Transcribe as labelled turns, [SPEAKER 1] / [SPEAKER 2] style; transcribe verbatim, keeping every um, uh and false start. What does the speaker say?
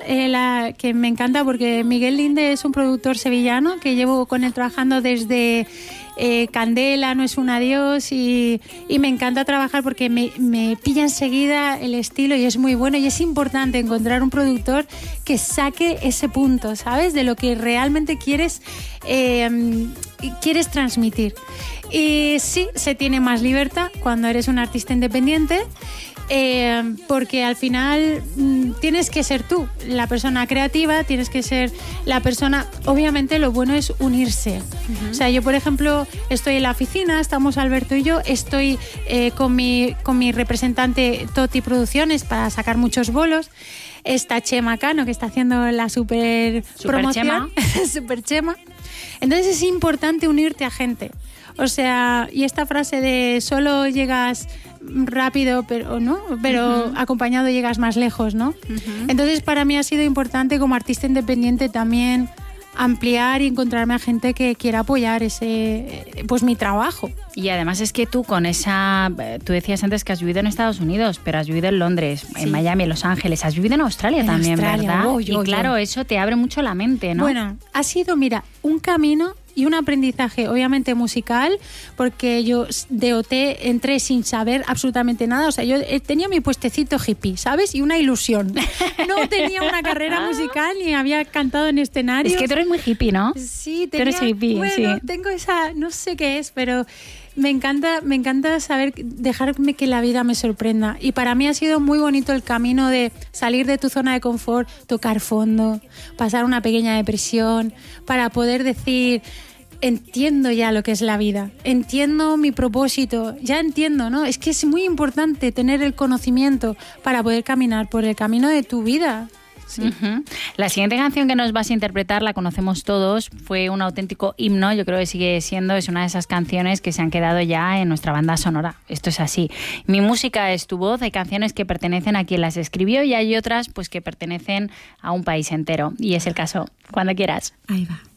[SPEAKER 1] eh, la, que me encanta porque Miguel Linde es un productor sevillano que llevo con él trabajando desde eh, Candela, No es un adiós, y, y me encanta trabajar porque me, me pilla enseguida el estilo y es muy bueno, y es importante encontrar un productor que saque ese punto, ¿sabes? De lo que realmente quieres, eh, quieres transmitir. Y sí, se tiene más libertad cuando eres un artista independiente, eh, porque al final mmm, tienes que ser tú, la persona creativa, tienes que ser la persona... Obviamente lo bueno es unirse. Uh-huh. O sea, yo, por ejemplo, estoy en la oficina, estamos Alberto y yo, estoy eh, con, mi, con mi representante Toti Producciones para sacar muchos bolos. Está Chema Cano, que está haciendo la super, super promoción. Chema. Super Chema. Entonces es importante unirte a gente. O sea, y esta frase de solo llegas rápido, pero no, pero uh-huh. acompañado llegas más lejos, ¿no? Uh-huh. Entonces para mí ha sido importante como artista independiente también ampliar y encontrarme a gente que quiera apoyar ese, pues mi trabajo.
[SPEAKER 2] Y además es que tú con esa, tú decías antes que has vivido en Estados Unidos, pero has vivido en Londres, sí. en Miami, en Los Ángeles, has vivido en Australia en también, Australia, ¿verdad? Oh, yo, y claro, yo. Eso te abre mucho la mente, ¿no?
[SPEAKER 1] Bueno, ha sido, mira, un camino y un aprendizaje obviamente musical, porque yo de O T entré sin saber absolutamente nada. O sea, yo tenía mi puestecito hippie, ¿sabes? Y una ilusión. No tenía una carrera musical ni había cantado en escenarios.
[SPEAKER 2] Es que tú eres muy hippie, ¿no?
[SPEAKER 1] Sí, tenía,
[SPEAKER 2] tú eres hippie,
[SPEAKER 1] bueno,
[SPEAKER 2] sí.
[SPEAKER 1] tengo esa, no sé qué es, pero me encanta, me encanta saber, dejarme que la vida me sorprenda. Y para mí ha sido muy bonito el camino de salir de tu zona de confort, tocar fondo, pasar una pequeña depresión, para poder decir, entiendo ya lo que es la vida, entiendo mi propósito, ya entiendo, ¿no? Es que es muy importante tener el conocimiento para poder caminar por el camino de tu vida. Sí.
[SPEAKER 2] Uh-huh. La siguiente canción que nos vas a interpretar la conocemos todos, fue un auténtico himno, yo creo que sigue siendo, es una de esas canciones que se han quedado ya en nuestra banda sonora. Esto es así. Mi música es tu voz, hay canciones que pertenecen a quien las escribió y hay otras pues que pertenecen a un país entero, y es el caso. Cuando quieras.
[SPEAKER 1] Ahí va.